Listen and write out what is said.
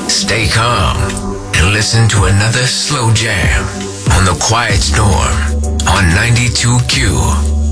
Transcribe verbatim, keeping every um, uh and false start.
Stay calm and listen to another slow jam on the Quiet Storm on ninety-two Q.